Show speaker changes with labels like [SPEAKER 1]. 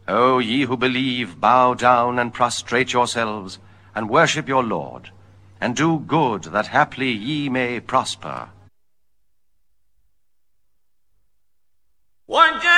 [SPEAKER 1] O ye who believe, bow down and prostrate yourselves, and worship your Lord, and do good, that haply ye may prosper.
[SPEAKER 2] وجاء